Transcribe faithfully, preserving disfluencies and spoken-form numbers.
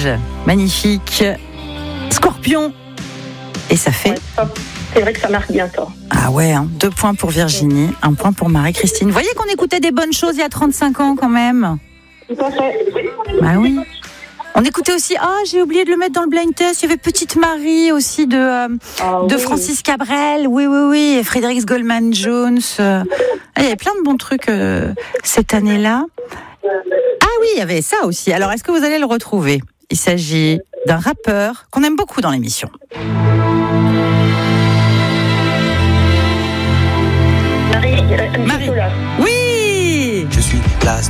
Cage, magnifique. Scorpion. Et ça fait... Ouais, ça, c'est vrai que ça marque bien ça. Ah ouais, hein, deux points pour Virginie, un point pour Marie-Christine. Vous voyez qu'on écoutait des bonnes choses il y a trente-cinq ans quand même. Tout à fait. Bah oui. On écoutait aussi, ah oh, j'ai oublié de le mettre dans le blind test, il y avait Petite Marie aussi de, euh, Ah, de oui. Francis Cabrel, oui oui oui, et Frédéric Goldman Jones. Euh, il y avait plein de bons trucs euh, cette année-là. Ah oui, il y avait ça aussi. Alors est-ce que vous allez le retrouver ? Il s'agit d'un rappeur qu'on aime beaucoup dans l'émission.